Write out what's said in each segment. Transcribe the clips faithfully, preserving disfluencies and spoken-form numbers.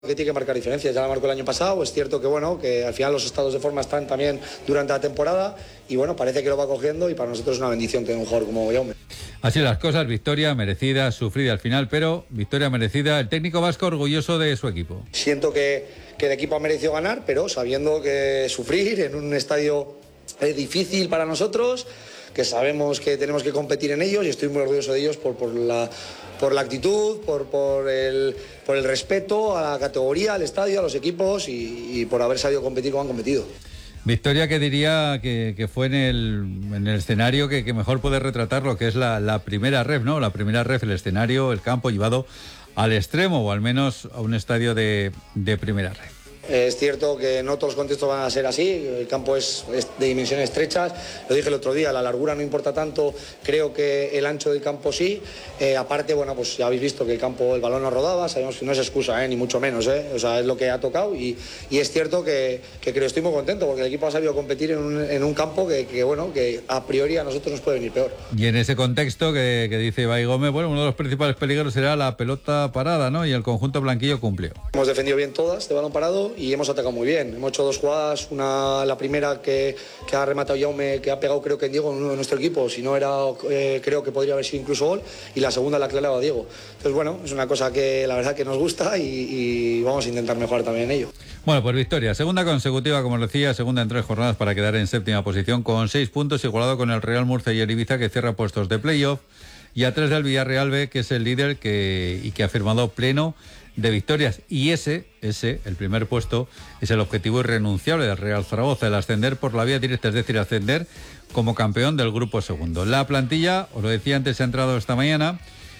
Que tiene que marcar diferencias, ya la marcó el año pasado. Es cierto que bueno, que al final los estados de forma están también durante la temporada y bueno, parece que lo va cogiendo y para nosotros es una bendición tener un jugador como Jaume. Así las cosas, victoria merecida, sufrida al final, pero victoria merecida. El técnico vasco orgulloso de su equipo. Siento que, que el equipo ha merecido ganar, pero sabiendo que sufrir en un estadio es difícil para nosotros, que sabemos que tenemos que competir en ellos y estoy muy orgulloso de ellos por, por la... por la actitud, por, por, el, por el respeto a la categoría, al estadio, a los equipos y, y por haber sabido competir como han competido. Victoria que diría que, que fue en el, en el escenario que, que mejor puede retratar lo que es la, la primera ref, ¿no? La primera ref, el escenario, el campo llevado al extremo o al menos a un estadio de, de primera ref. Es cierto que no todos los contextos van a ser así, el campo es, es de dimensiones estrechas, lo dije el otro día, la largura no importa tanto, creo que el ancho del campo sí, eh, aparte, bueno, pues ya habéis visto que el campo, el balón no rodaba, sabemos que no es excusa, eh, ni mucho menos, eh, o sea, es lo que ha tocado y, y es cierto que, que creo, estoy muy contento porque el equipo ha sabido competir en un, en un campo que, que, bueno, que a priori a nosotros nos puede venir peor. Y en ese contexto que, que dice Ibai Gómez, bueno, uno de los principales peligros será la pelota parada, ¿no? Y el conjunto blanquillo cumplió. Hemos defendido bien todas de balón parado y hemos atacado muy bien. Hemos hecho dos jugadas, una la primera que, que ha rematado Jaume, que ha pegado creo que en Diego en uno de nuestro equipo, si no era, eh, creo que podría haber sido incluso gol, y la segunda la clavaba Diego. Entonces bueno, es una cosa que la verdad que nos gusta y, y vamos a intentar mejorar también en ello. Bueno, pues victoria, segunda consecutiva, como os decía, segunda en tres jornadas para quedar en séptima posición con seis puntos, igualado con el Real Murcia y el Ibiza, que cierra puestos de playoff, y a tres del Villarreal B, que es el líder que, y que ha firmado pleno de victorias, y ese, ese, el primer puesto, es el objetivo irrenunciable del Real Zaragoza, el ascender por la vía directa, es decir, ascender como campeón del grupo segundo. La plantilla, os lo decía antes, se ha entrado esta mañana,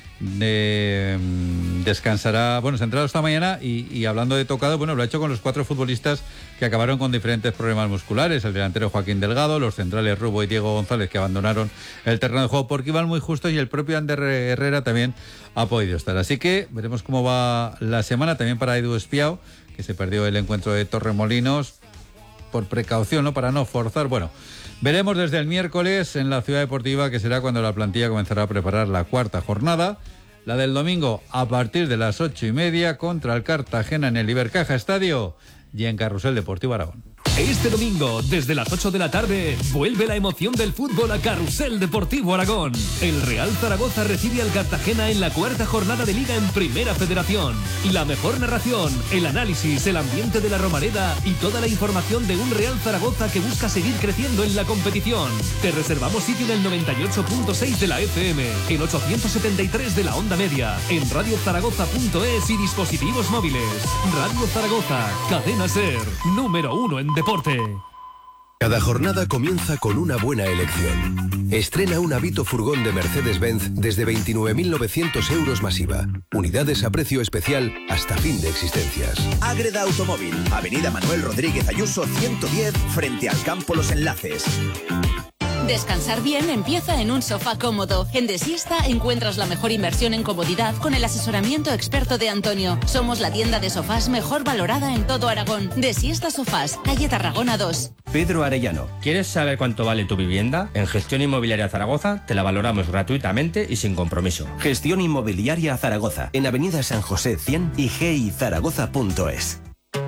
de, descansará, bueno, se ha entrado esta mañana y, y hablando de tocado, bueno, lo ha hecho con los cuatro futbolistas que acabaron con diferentes problemas musculares, el delantero Joaquín Delgado, los centrales Rubo y Diego González, que abandonaron el terreno de juego porque iban muy justos, y el propio Ander Herrera también ha podido estar. Así que veremos cómo va la semana también para Edu Espiao, que se perdió el encuentro de Torremolinos por precaución, ¿no? Para no forzar. Bueno, veremos desde el miércoles en la Ciudad Deportiva, que será cuando la plantilla comenzará a preparar la cuarta jornada. La del domingo a partir de las ocho y media contra el Cartagena en el Ibercaja Estadio y en Carrusel Deportivo Aragón. Este domingo, desde las ocho de la tarde, vuelve la emoción del fútbol a Carrusel Deportivo Aragón. El Real Zaragoza recibe al Cartagena en la cuarta jornada de Liga en Primera Federación. La mejor narración, el análisis, el ambiente de la Romareda y toda la información de un Real Zaragoza que busca seguir creciendo en la competición. Te reservamos sitio en el noventa y ocho punto seis de la F M, en ochocientos setenta y tres de la onda media, en radio zaragoza punto es y dispositivos móviles. Radio Zaragoza, cadena SER, número uno en deporte. Cada jornada comienza con una buena elección. Estrena un Avito furgón de Mercedes-Benz desde veintinueve mil novecientos euros masiva. Unidades a precio especial hasta fin de existencias. Ágreda Automóvil, Avenida Manuel Rodríguez Ayuso ciento diez, frente al Campo Los Enlaces. Descansar bien empieza en un sofá cómodo. En De Siesta encuentras la mejor inversión en comodidad con el asesoramiento experto de Antonio. Somos la tienda de sofás mejor valorada en todo Aragón. De Siesta Sofás, calle Tarragona dos. Pedro Arellano, ¿quieres saber cuánto vale tu vivienda? En Gestión Inmobiliaria Zaragoza te la valoramos gratuitamente y sin compromiso. Gestión Inmobiliaria Zaragoza, en Avenida San José cien y g i zaragoza punto es.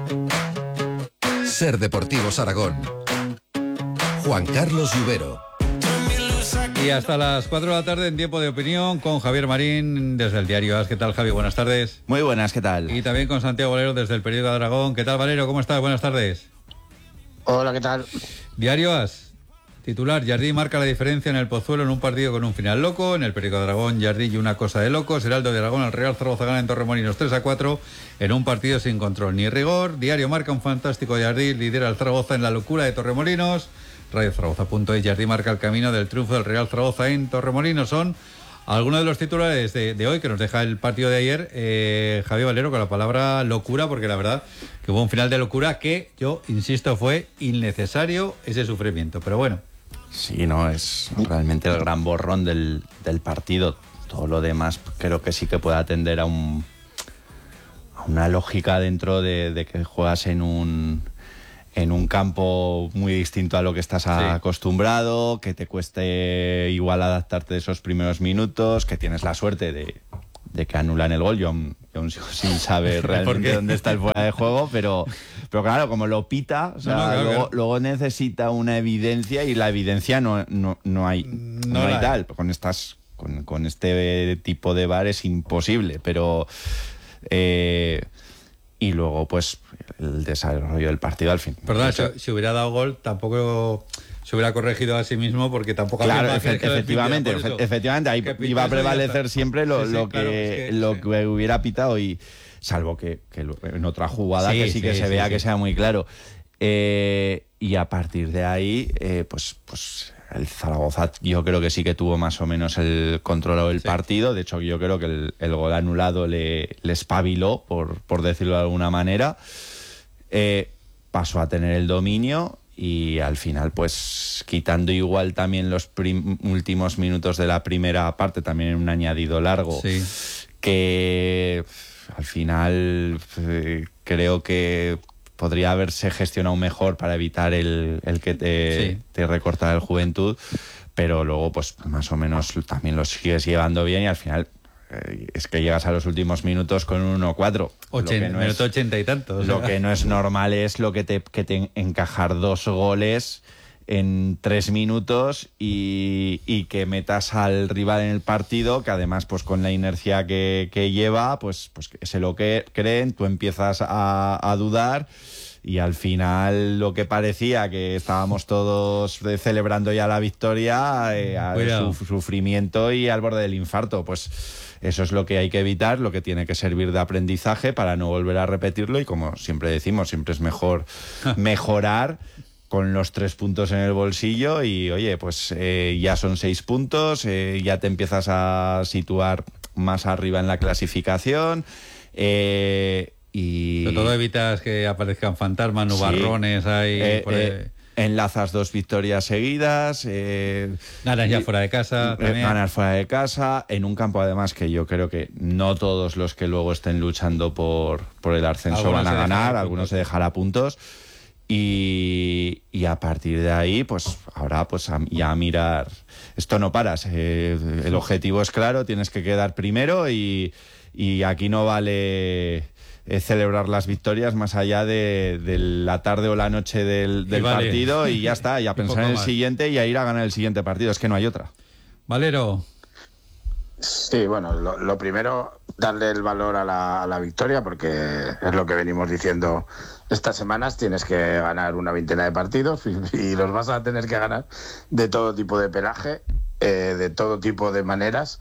Ser Deportivos Aragón. Juan Carlos Lluvero. Y hasta las cuatro de la tarde en Tiempo de Opinión con Javier Marín desde el diario As. ¿Qué tal, Javi? Buenas tardes. Muy buenas, ¿qué tal? Y también con Santiago Valero desde el periódico de Aragón. ¿Qué tal, Valero? ¿Cómo estás? Buenas tardes. Hola, ¿qué tal? Diario As. Titular: Jardí marca la diferencia en el Pozuelo en un partido con un final loco. En el periódico de Aragón, Jardí y una cosa de locos. Heraldo de Aragón, el Real Zaragoza gana en Torremolinos tres a cuatro en un partido sin control ni rigor. Diario Marca, un fantástico Jardí lidera al Zaragoza en la locura de Torremolinos. radio zaragoza punto es, Jardí marca el camino del triunfo del Real Zaragoza en Torremolinos. Son algunos de los titulares de, de hoy que nos deja el partido de ayer. eh, Javier Valero, con la palabra locura, porque la verdad que hubo un final de locura que, yo insisto, fue innecesario ese sufrimiento, pero bueno. Sí, no, es realmente el gran borrón del, del partido. Todo lo demás creo que sí que puede atender a, un, a una lógica dentro de, de que juegas en un... en un campo muy distinto a lo que estás sí. acostumbrado, que te cueste igual adaptarte de esos primeros minutos, que tienes la suerte de, de que anulan el gol. Yo aún, yo aún sigo sin saber realmente dónde está el fuera de juego, pero, pero claro, como lo pita, o sea, no, no, claro, luego, claro. luego necesita una evidencia y la evidencia no, no, no hay, no, No hay la tal. Con estas, con, con este tipo de V A R es imposible, pero eh, y luego pues el desarrollo del partido al fin. Perdón, Eso- si, si hubiera dado gol tampoco se hubiera corregido a sí mismo porque tampoco Claro, había efe- imagen que lo efectivamente, defendiera por efe- eso. efectivamente, ahí Que pitó iba a eso y ya prevalecer está. siempre lo, Sí, sí, lo claro, que es que- lo sí. que hubiera pitado, y salvo que, que lo- en otra jugada Sí, que sí, que sí, se sí, vea sí. que sea muy claro. Eh, y a partir de ahí, eh, pues, pues el Zaragoza yo creo que sí que tuvo más o menos el controlado el Sí. partido. De hecho, yo creo que el, el gol anulado le, le espabiló, por, por decirlo de alguna manera. Eh, pasó a tener el dominio y al final, pues quitando igual también los prim- últimos minutos de la primera parte, también en un añadido largo, Sí. que al final eh, creo que podría haberse gestionado mejor para evitar el, el que te, Sí. te recortara el Juventud, pero luego pues más o menos también lo sigues llevando bien y al final eh, es que llegas a los últimos minutos con un uno cuatro. Ochenta, Lo que no es- minuto ochenta y tantos. lo que no es normal es lo que te, que te encajar dos goles en tres minutos y, y que metas al rival en el partido, que además pues con la inercia que, que lleva, pues, pues que se lo que creen, tú empiezas a, a dudar y al final lo que parecía que estábamos todos eh, celebrando ya la victoria, eh, al Cuidado. su- sufrimiento y al borde del infarto, pues eso es lo que hay que evitar, lo que tiene que servir de aprendizaje para no volver a repetirlo y como siempre decimos, siempre es mejor mejorar con los tres puntos en el bolsillo y oye, pues eh, ya son seis puntos, eh, ya te empiezas a situar más arriba en la clasificación eh, y... Sobre todo evitas que aparezcan fantasmas, nubarrones Sí. ahí. Eh, por eh, enlazas dos victorias seguidas. Eh, Ganas ya y- fuera de casa. eh, También. Ganar fuera de casa, en un campo además que yo creo que no todos los que luego estén luchando por, por el ascenso Algunos van a se dejarán ganar, a algunos puntos. se dejarán a puntos. Y, y a partir de ahí, pues ahora pues a, ya a mirar. Esto no paras. eh, el objetivo es claro, tienes que quedar primero y, y aquí no vale eh, celebrar las victorias más allá de, de la tarde o la noche del, del vale. partido y ya está, y a Y pensar poco en el más. siguiente y a ir a ganar el siguiente partido. Es que no hay otra. Valero. Sí, bueno, lo, lo primero, darle el valor a la, a la victoria, porque es lo que venimos diciendo estas semanas. Tienes que ganar una veintena de partidos y, y los vas a tener que ganar de todo tipo de pelaje, eh, de todo tipo de maneras.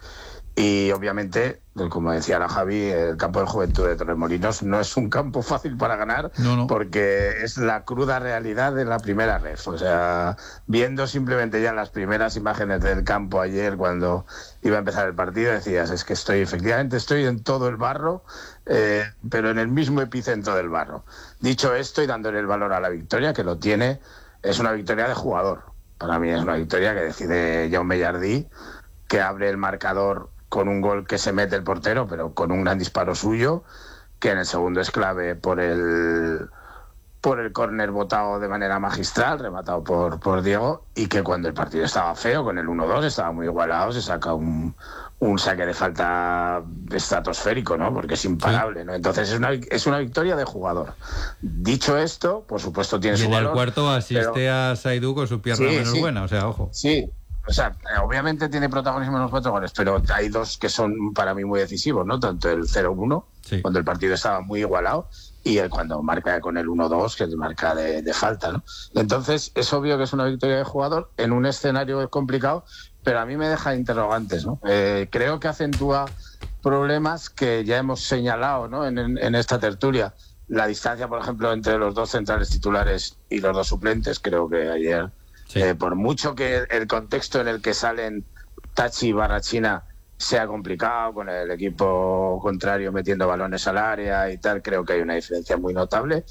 Y obviamente, como decía la Javi, el campo del Juventud de Torremolinos no es un campo fácil para ganar, No, no. porque es la cruda realidad de la primera ref. O sea, viendo simplemente ya las primeras imágenes del campo ayer cuando iba a empezar el partido, decías, es que estoy, efectivamente, estoy en todo el barro, eh, pero en el mismo epicentro del barro. Dicho esto y dándole el valor a la victoria, que lo tiene, es una victoria de jugador. Para mí es una victoria que decide Jaume Jardí, que abre el marcador con un gol que se mete el portero, pero con un gran disparo suyo, que en el segundo es clave por el por el córner botado de manera magistral, rematado por, por Diego, y que cuando el partido estaba feo, con el uno dos, estaba muy igualado, se saca un, un saque de falta estratosférico, ¿no? Porque es imparable, ¿no? Entonces es una, es una victoria de jugador. Dicho esto, por supuesto tiene Y su en el valor, cuarto asiste pero- a Saidu con su pierna Sí, menos sí. buena, o sea, ojo. Sí, o sea, eh, obviamente tiene protagonismo en los cuatro goles, pero hay dos que son para mí muy decisivos, ¿no? Tanto el cero uno, Sí. cuando el partido estaba muy igualado, y el cuando marca con el uno dos, que es marca de, de falta, ¿no? Entonces, es obvio que es una victoria de jugador en un escenario complicado, pero a mí me deja interrogantes, ¿no? Eh, creo que acentúa problemas que ya hemos señalado, ¿no? En, en, en esta tertulia. La distancia, por ejemplo, entre los dos centrales titulares y los dos suplentes, creo que ayer... Sí. Eh, por mucho que el contexto en el que salen Tachi y Barrachina sea complicado, con el equipo contrario metiendo balones al área y tal, creo que hay una diferencia muy notable.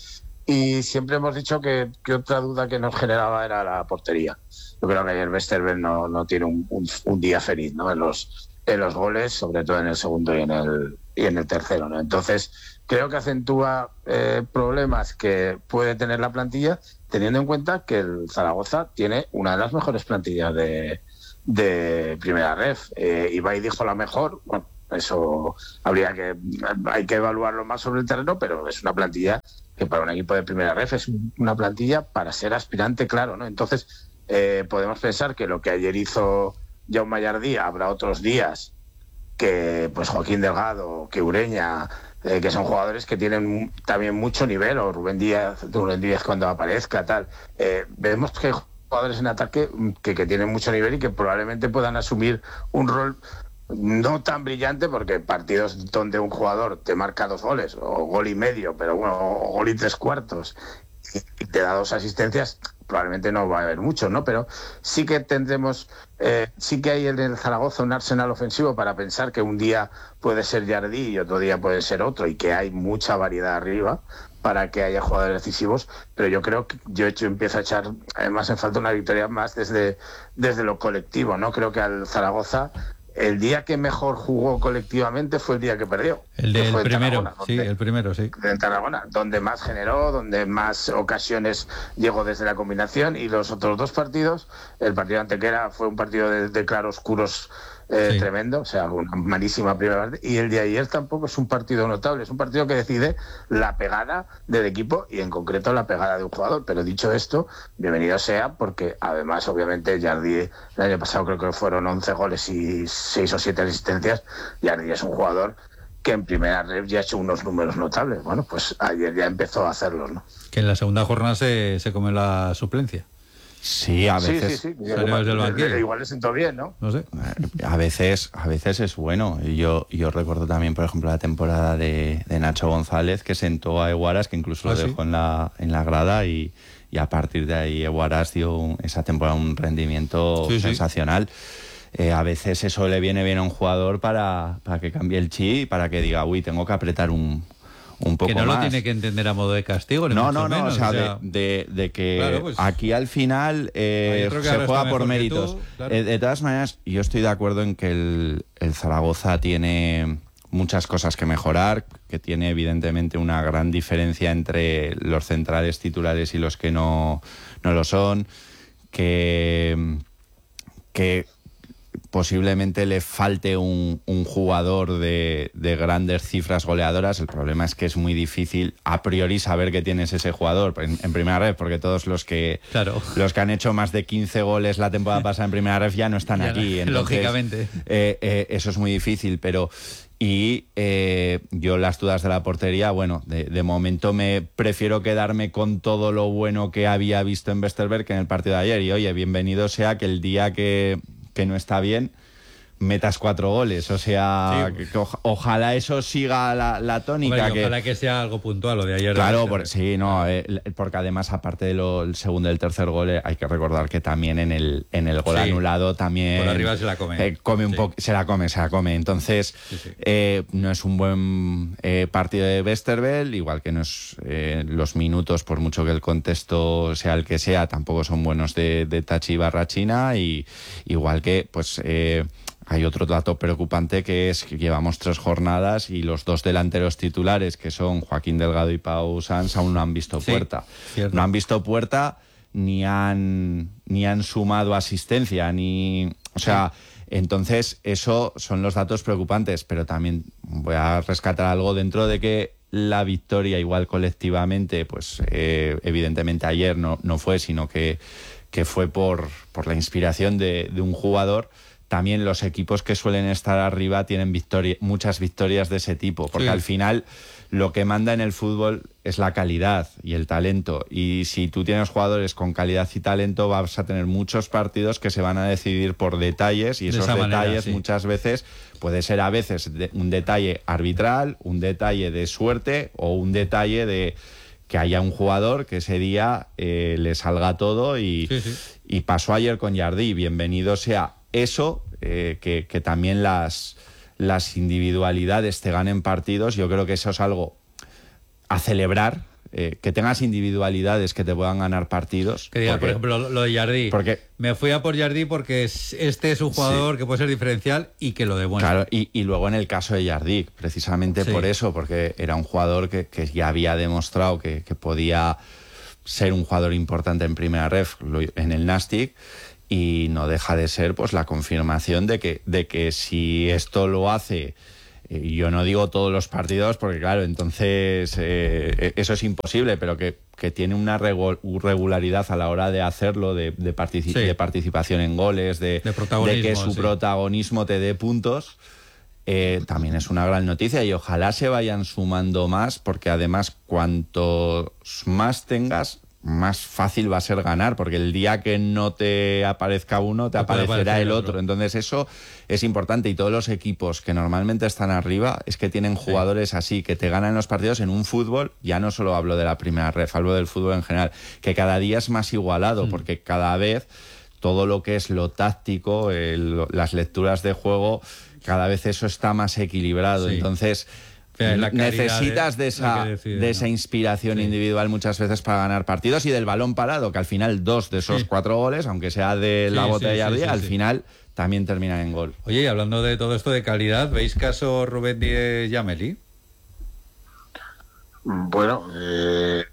Y siempre hemos dicho que, que otra duda que nos generaba era la portería. Yo creo que ayer Westerberg no, no tiene un, un, un día feliz, ¿no? En los, en los goles, sobre todo en el segundo y en el, y en el tercero, ¿no? Entonces, creo que acentúa eh, problemas que puede tener la plantilla, teniendo en cuenta que el Zaragoza tiene una de las mejores plantillas de, de primera ref. Eh, Ibai dijo la mejor, bueno, Eso habría que, hay que evaluarlo más sobre el terreno, pero es una plantilla que para un equipo de primera ref es una plantilla para ser aspirante, claro, ¿no? Entonces, eh, podemos pensar que lo que ayer hizo Jaume Jardí, habrá otros días que pues Joaquín Delgado, que Ureña, eh, que son jugadores que tienen también mucho nivel, o Rubén Díaz, Rubén Díaz cuando aparezca, tal. Eh, vemos que hay jugadores en ataque que, que tienen mucho nivel y que probablemente puedan asumir un rol no tan brillante, porque partidos donde un jugador te marca dos goles, o gol y medio, pero bueno, o gol y tres cuartos, y te da dos asistencias, probablemente no va a haber mucho, ¿no? Pero sí que tendremos, eh, sí que hay en el Zaragoza un arsenal ofensivo para pensar que un día puede ser Jardí y otro día puede ser otro, y que hay mucha variedad arriba para que haya jugadores decisivos, pero yo creo que yo hecho, empiezo a echar además en falta una victoria más desde, desde lo colectivo, ¿no? Creo que al Zaragoza el día que mejor jugó colectivamente fue el día que perdió. El del primero, Tarragona, sí, donde, el primero, sí. En Tarragona, donde más generó, donde más ocasiones llegó desde la combinación, y los otros dos partidos, el partido de Antequera fue un partido de, de claroscuros eh, sí. tremendo, o sea, una malísima primera parte, y el de ayer tampoco es un partido notable, es un partido que decide la pegada del equipo y en concreto la pegada de un jugador. Pero dicho esto, bienvenido sea, porque además obviamente Jardí el año pasado creo que fueron once goles y seis o siete asistencias. Jardí es un jugador que en primera red ya ha hecho unos números notables. Bueno, pues ayer ya empezó a hacerlos, ¿no? Que en la segunda jornada se, se come la suplencia. Sí, a veces. Sí, sí, sí. Igual, igual, igual le sentó bien, ¿no? No sé. A veces, a veces es bueno. Yo, yo recuerdo también, por ejemplo, la temporada de, de Nacho González, que sentó a Eguaras, que incluso ¿Ah, lo dejó sí? en la, en la grada, y, y a partir de ahí Eguaras dio un, esa temporada un rendimiento sí, sensacional. Sí. Eh, a veces eso le viene bien a un jugador para, para que cambie el chip y para que diga, uy, tengo que apretar un, un poco más. Que no más. lo tiene que entender a modo de castigo, ni no, mucho no, no, menos, o sea, o sea... De, de, de que claro, pues, aquí al final eh, se juega por méritos. Tú, claro. eh, de todas maneras, yo estoy de acuerdo en que el, el Zaragoza tiene muchas cosas que mejorar, que tiene evidentemente una gran diferencia entre los centrales titulares y los que no, no lo son, que... que posiblemente le falte un, un jugador de, de grandes cifras goleadoras. El problema es que es muy difícil a priori saber que tienes ese jugador en, en primera ref, porque todos los que claro. los que han hecho más de quince goles la temporada pasada en primera ref ya no están ya, aquí. Entonces, lógicamente. Eh, eh, eso es muy difícil, pero... Y eh, yo las dudas de la portería, bueno, de, de momento me prefiero quedarme con todo lo bueno que había visto en Westerberg en el partido de ayer. Y oye, bienvenido sea que el día que... que no está bien, metas cuatro goles. O sea, sí. que, que, ojalá eso siga la, la tónica. Hombre, que, ojalá que sea algo puntual lo de ayer. Claro, de por, sí, no, eh, porque además, aparte del de segundo y el tercer gol, eh, hay que recordar que también en el, en el gol sí. anulado también... Por arriba se la come. Eh, come un sí. poco, se la come, se la come. Entonces, sí, sí. Eh, no es un buen eh, partido de Westerberg, igual que no es eh, los minutos, por mucho que el contexto sea el que sea, tampoco son buenos de, de Tachi Barrachina, y igual que, pues... Eh, hay otro dato preocupante, que es que llevamos tres jornadas y los dos delanteros titulares, que son Joaquín Delgado y Pau Sanz, aún no han visto sí, puerta. Cierto. No han visto puerta ni han, ni han sumado asistencia, ni... O sea, sí. Entonces eso son los datos preocupantes, pero también voy a rescatar algo dentro de que la victoria igual colectivamente, pues eh, evidentemente ayer no, no fue, sino que, que fue por, por la inspiración de, de un jugador. También los equipos que suelen estar arriba tienen victoria, muchas victorias de ese tipo, porque sí. al final lo que manda en el fútbol es la calidad y el talento, y si tú tienes jugadores con calidad y talento vas a tener muchos partidos que se van a decidir por detalles, y esos de detalles manera, sí. muchas veces puede ser a veces un detalle arbitral, un detalle de suerte o un detalle de que haya un jugador que ese día eh, le salga todo, y, sí, sí. y pasó ayer con Jardí. Bienvenido sea eso, eh, que, que también las, las individualidades te ganen partidos. Yo creo que eso es algo a celebrar, eh, que tengas individualidades que te puedan ganar partidos. Que diga, porque, por ejemplo, lo de Jardí. Porque, me fui a por Jardí porque este es un jugador sí. que puede ser diferencial y que lo demuestra. Claro, y, y luego en el caso de Jardí, precisamente sí. por eso, porque era un jugador que, que ya había demostrado que, que podía ser un jugador importante en primera ref, en el Nastic. Y no deja de ser pues la confirmación de que, de que si esto lo hace Y yo no digo todos los partidos porque, claro, entonces eh, eso es imposible, pero que, que tiene una regularidad a la hora de hacerlo, de, de, partici- sí. de participación en goles, de, de, de que su sí. protagonismo te dé puntos, eh, también es una gran noticia y ojalá se vayan sumando más, porque además cuantos más tengas, más fácil va a ser ganar, porque el día que no te aparezca uno, te aparecerá el otro. Entonces eso es importante, y todos los equipos que normalmente están arriba es que tienen jugadores sí. así, que te ganan los partidos en un fútbol, ya no solo hablo de la primera ref, hablo del fútbol en general, que cada día es más igualado, mm. porque cada vez todo lo que es lo táctico, el, las lecturas de juego, cada vez eso está más equilibrado. Sí. Entonces necesitas de, de esa, decide, de esa inspiración sí. individual muchas veces para ganar partidos, y del balón parado, que al final dos de esos sí. cuatro goles, aunque sea de sí, la botella sí, sí, sí, al sí. final también terminan en gol. Oye, y hablando de todo esto de calidad, ¿veis caso Rubén Díez y Amélie? Bueno, eh,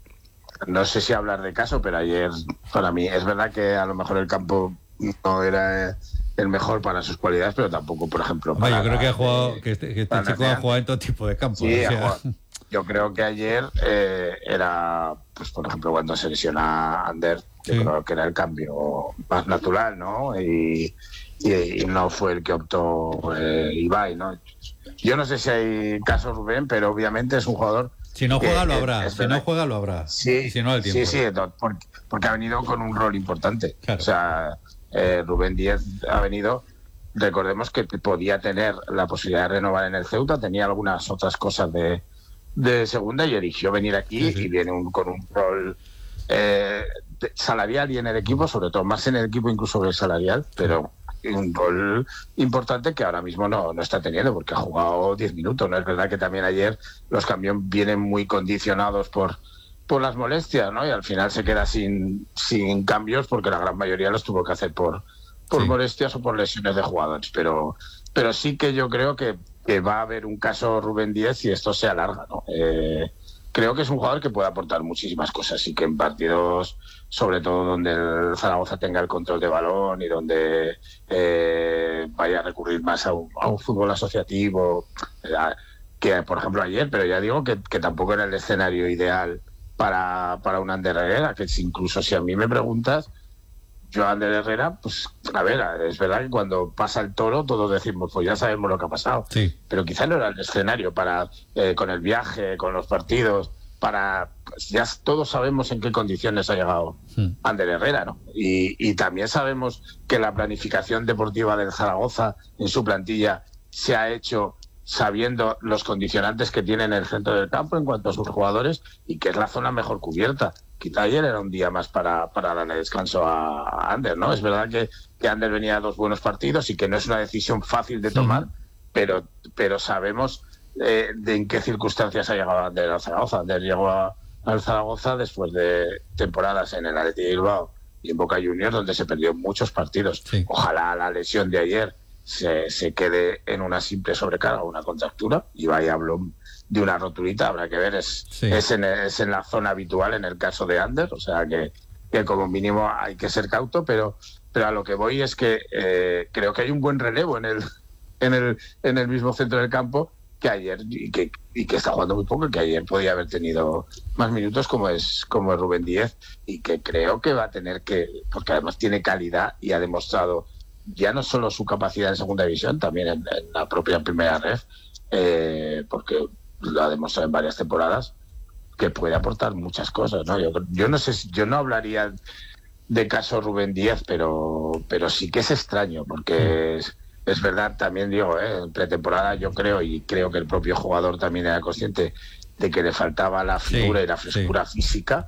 no sé si hablar de caso, pero ayer para mí es verdad que a lo mejor el campo no era el mejor para sus cualidades, pero tampoco, por ejemplo, Hombre, para yo creo que, ha jugado, que este, que este chico ha jugado en todo tipo de campos. Sí, o sea. Yo creo que ayer eh, era, pues por ejemplo, cuando se lesiona Ander, yo sí. creo que era el cambio más natural, ¿no? Y, y, y no fue el que optó eh, Ibai, ¿no? Yo no sé si hay casos, Rubén, pero obviamente es un jugador... Si no juega, que, lo habrá. Si no juega, lo habrá. Sí, si no, el tiempo. Sí, sí, porque, porque ha venido con un rol importante. Claro. O sea... Eh, Rubén Díez ha venido, recordemos que podía tener la posibilidad de renovar en el Ceuta, tenía algunas otras cosas de, de segunda y eligió venir aquí sí, sí. y viene un, con un rol eh, salarial y en el equipo, sobre todo más en el equipo incluso que el salarial, pero un rol importante que ahora mismo no, no está teniendo porque ha jugado diez minutos. No es verdad que también ayer los cambios vienen muy condicionados por por las molestias, ¿no? Y al final se queda sin, sin cambios porque la gran mayoría los tuvo que hacer por, por sí. molestias o por lesiones de jugadores. Pero, pero sí que yo creo que, que va a haber un caso Rubén Díez y esto se alarga, ¿no? Eh, creo que es un jugador que puede aportar muchísimas cosas y que en partidos, sobre todo donde el Zaragoza tenga el control de balón y donde eh, vaya a recurrir más a un, a un fútbol asociativo, eh, que por ejemplo ayer, pero ya digo que, que tampoco era el escenario ideal para, para un Ander Herrera, que incluso si a mí me preguntas, yo a Ander Herrera, pues a ver, es verdad que cuando pasa el Toro todos decimos, pues ya sabemos lo que ha pasado, sí. pero quizá no era el escenario para, eh, con el viaje, con los partidos, para, pues ya todos sabemos en qué condiciones ha llegado sí. Ander Herrera, ¿no? Y, y también sabemos que la planificación deportiva del Zaragoza en su plantilla se ha hecho sabiendo los condicionantes que tiene en el centro del campo en cuanto a sus jugadores y que es la zona mejor cubierta. Quizá ayer era un día más para, para darle descanso a, a Ander, ¿no? Es verdad que, que Ander venía a dos buenos partidos y que no es una decisión fácil de tomar, sí. pero, pero sabemos eh, de en qué circunstancias ha llegado Ander al Zaragoza. Ander llegó a, al Zaragoza después de temporadas en el Athletic de Bilbao y en Boca Juniors, donde se perdió muchos partidos. Sí. Ojalá la lesión de ayer Se, se quede en una simple sobrecarga, una contractura, y vaya hablo de una roturita, habrá que ver, es, sí. es, en, es en la zona habitual en el caso de Ander, o sea que, que como mínimo hay que ser cauto, pero, pero a lo que voy es que eh, creo que hay un buen relevo en el, en el, en el mismo centro del campo que ayer, y que, y que está jugando muy poco, que ayer podía haber tenido más minutos como es, como es Rubén Díez, y que creo que va a tener que, porque además tiene calidad y ha demostrado ya no solo su capacidad en segunda división, también en, en la propia primera ref, eh, porque lo ha demostrado en varias temporadas, que puede aportar muchas cosas, ¿no? Yo, yo no sé si, yo no hablaría de caso Rubén Díez, pero, pero sí que es extraño, porque es, es verdad, también digo, ¿eh? En pretemporada yo creo, y creo que el propio jugador también era consciente de que le faltaba la figura sí, y la frescura sí. física,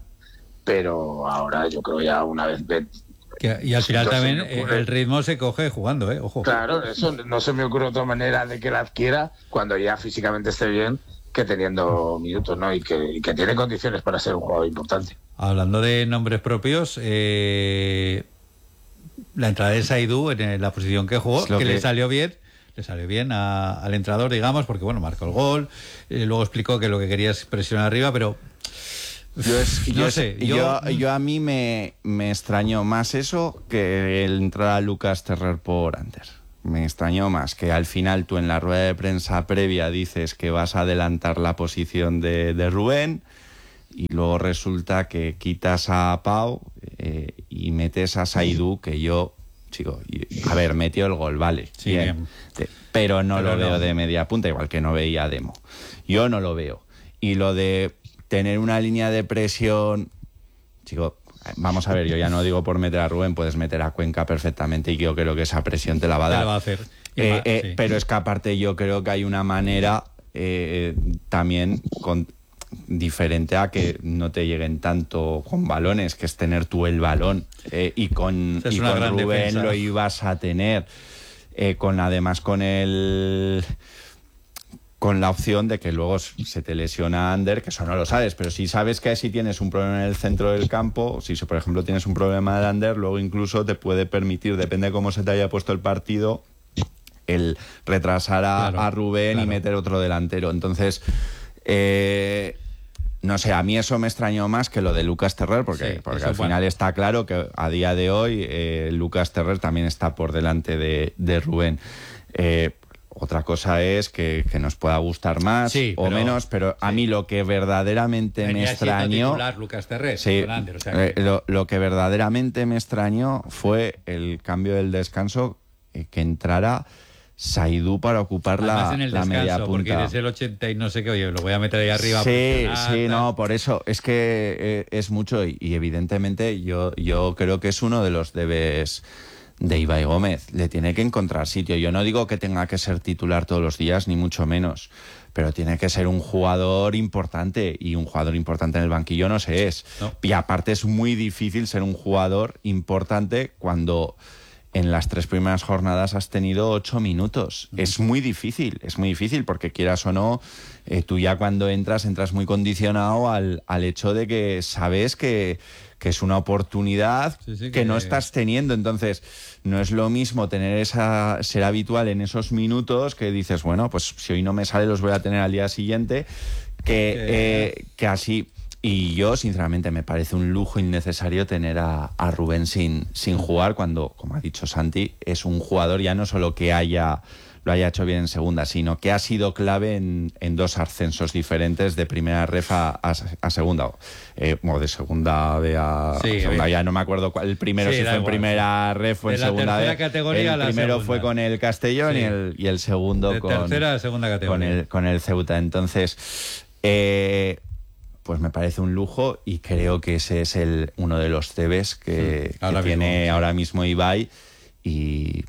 pero ahora yo creo ya una vez... Que, y al final también el ritmo se coge jugando, ¿eh? Ojo. Claro, eso no se me ocurre otra manera de que la adquiera cuando ya físicamente esté bien que teniendo minutos, ¿no? Y que, y que tiene condiciones para ser un jugador importante. Hablando de nombres propios, eh, la entrada de Saidú en la posición que jugó, que, que le salió bien, le salió bien a, al entrenador, digamos, porque bueno, marcó el gol, eh, luego explicó que lo que quería es presionar arriba, pero... Yo, es, no yo, sé, yo, yo, yo a mí me, me extrañó más eso que el entrar a Lucas Terrer por Ander. me extrañó más que al final tú en la rueda de prensa previa dices que vas a adelantar la posición de, de Rubén y luego resulta que quitas a Pau eh, y metes a Saidú, que yo, chico, a ver, metió el gol, vale, sí, bien, bien. pero no pero lo no. veo de media punta, igual que no veía a Demo. Yo no lo veo. Y lo de tener una línea de presión, chico, vamos a ver, yo ya no digo por meter a Rubén, puedes meter a Cuenca perfectamente y yo creo que esa presión te la va a dar. Te la va a hacer. Eh, eh, sí. Pero es que aparte yo creo que hay una manera eh, también con, diferente a que no te lleguen tanto con balones, que es tener tú el balón. Eh, y con, y con Rubén defensa. Lo ibas a tener. Eh, con además con el... con la opción de que luego se te lesiona Ander, que eso no lo sabes, pero si sabes que si tienes un problema en el centro del campo, si por ejemplo tienes un problema de Ander, luego incluso te puede permitir, depende de cómo se te haya puesto el partido, el retrasar a, claro, a Rubén claro. y meter otro delantero. Entonces, eh, no sé, a mí eso me extrañó más que lo de Lucas Terrer, porque, sí, porque al bueno. final está claro que a día de hoy eh, Lucas Terrer también está por delante de, de Rubén. Eh, Otra cosa es que, que nos pueda gustar más sí, o pero, menos, pero sí. a mí lo que verdaderamente me extrañó... Titular, Lucas Terrer, sí, Ander, o sea que... eh, lo, lo que verdaderamente me extrañó fue el cambio del descanso, eh, que entrara Saidú para ocupar la, en el la descanso, media punta. Porque eres el ochenta y no sé qué, oye, lo voy a meter ahí arriba. Sí, sí, no, por eso, es que eh, es mucho y, y evidentemente yo, yo creo que es uno de los debes... de Ibai Gómez, le tiene que encontrar sitio. Yo no digo que tenga que ser titular todos los días, ni mucho menos, pero tiene que ser un jugador importante, y un jugador importante en el banquillo no se es. No. Y aparte es muy difícil ser un jugador importante cuando en las tres primeras jornadas has tenido ocho minutos. Mm. Es muy difícil, es muy difícil, porque quieras o no, eh, tú ya cuando entras, entras muy condicionado al, al hecho de que sabes que que es una oportunidad sí, sí, que... que no estás teniendo. Entonces, no es lo mismo tener esa ser habitual en esos minutos que dices, bueno, pues si hoy no me sale los voy a tener al día siguiente, que, eh, que así... Y yo, sinceramente, me parece un lujo innecesario tener a, a Rubén sin, sin jugar cuando, como ha dicho Santi, es un jugador ya no solo que haya... lo haya hecho bien en segunda, sino que ha sido clave en, en dos ascensos diferentes de primera ref a, a, a segunda, eh, o de segunda B a, sí, a segunda, ya no me acuerdo cuál, el primero sí, si fue igual. En primera ref o en segunda B, categoría el la primero segunda. Fue con el Castellón sí. y, el, y el segundo de con, tercera a segunda categoría. Con, el, con el Ceuta. Entonces, eh, pues me parece un lujo y creo que ese es el uno de los debes que, sí, que tiene mismo. ahora mismo Ibai y...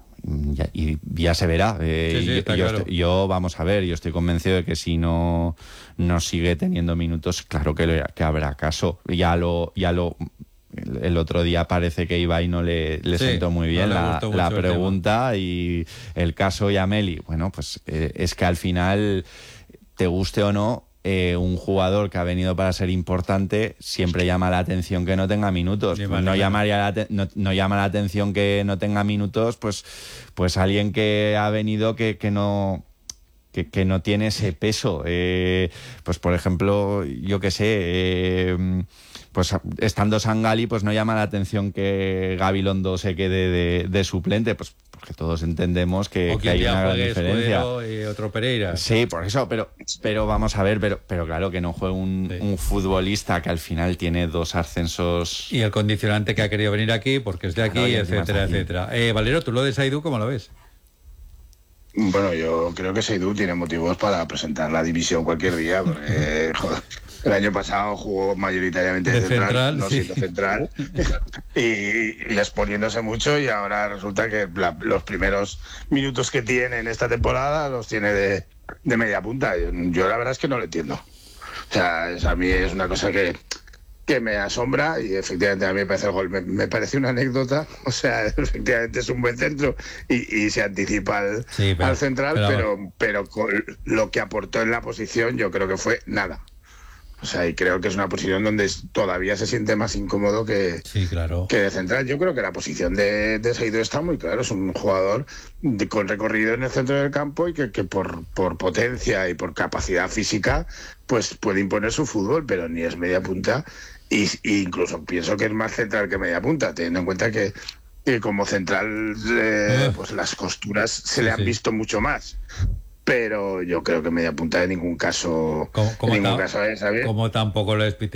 Ya, y ya se verá. Eh, sí, sí, yo, está yo, claro. estoy, yo, vamos a ver, yo estoy convencido de que si no, no sigue teniendo minutos, claro que, le, que habrá caso. Ya lo, ya lo, el, el otro día parece que Ibai no le, le sí, sentó muy bien no la, la pregunta el y el caso Yameli. Bueno, pues eh, es que al final, te guste o no, Eh, un jugador que ha venido para ser importante siempre llama la atención que no tenga minutos. Pues no, llamaría la te- no, no llama la atención que no tenga minutos, pues, pues alguien que ha venido que, que no... Que, que no tiene ese peso. Eh, pues por ejemplo, yo qué sé, eh, pues estando Sangali, pues no llama la atención que Gabilondo se quede de, de suplente, pues porque todos entendemos que, que hay una gran diferencia. Y otro Pereira. Sí, por eso, pero, pero vamos a ver, pero, pero claro que no juega un, sí. un futbolista que al final tiene dos ascensos. Y el condicionante que ha querido venir aquí, porque es de aquí, claro, etcétera, etcétera. Eh, Valero, ¿tú lo de Saidú cómo lo ves? Bueno, yo creo que Saidú tiene motivos para presentar la división cualquier día, porque joder, el año pasado jugó mayoritariamente de central, central, no sí. siendo central, y, y exponiéndose mucho, y ahora resulta que la, los primeros minutos que tiene en esta temporada los tiene de, de media punta. Yo, yo la verdad es que no lo entiendo. O sea, es, a mí es una cosa que... que me asombra, y efectivamente a mí me parece el gol, me, me parece una anécdota, o sea, efectivamente es un buen centro y, y se anticipa al, sí, pero, al central, pero, pero, pero con lo que aportó en la posición yo creo que fue nada. O sea, y creo que es una posición donde todavía se siente más incómodo que, sí, claro. que de central. Yo creo que la posición de, de Saidú está muy claro, es un jugador de, con recorrido en el centro del campo y que, que por, por potencia y por capacidad física pues puede imponer su fútbol, pero ni es media punta. Y, y incluso pienso que es más central que media punta, teniendo en cuenta que Y como central, eh, pues las costuras se Sí, le han sí. visto mucho más. Pero yo creo que media punta en ningún caso, Como, como en ningún ta- caso es, ¿sabes? como tampoco lo es